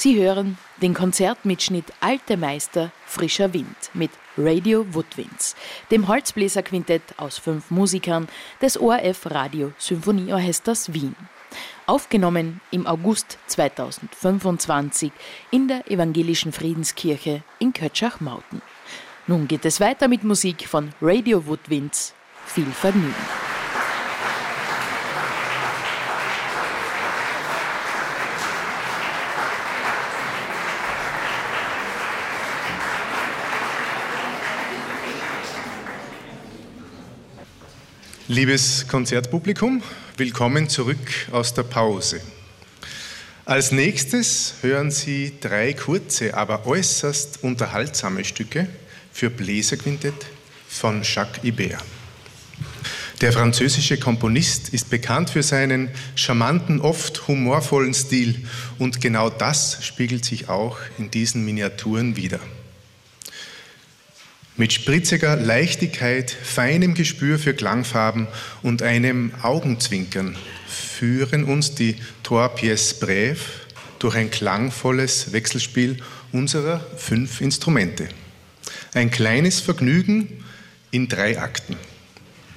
Sie hören den Konzertmitschnitt Alte Meister, frischer Wind mit Radio Woodwinds, dem Holzbläserquintett aus 5 Musikern des ORF Radio Symphonieorchesters Wien. Aufgenommen im August 2025 in der Evangelischen Friedenskirche in Kötschach-Mauten. Nun geht es weiter mit Musik von Radio Woodwinds. Viel Vergnügen! Liebes Konzertpublikum, willkommen zurück aus der Pause. Als nächstes hören Sie 3 kurze, aber äußerst unterhaltsame Stücke für Bläserquintett von Jacques Ibert. Der französische Komponist ist bekannt für seinen charmanten, oft humorvollen Stil und genau das spiegelt sich auch in diesen Miniaturen wider. Mit spritziger Leichtigkeit, feinem Gespür für Klangfarben und einem Augenzwinkern führen uns die 3 Pièces brèves durch ein klangvolles Wechselspiel unserer 5 Instrumente. Ein kleines Vergnügen in 3 Akten.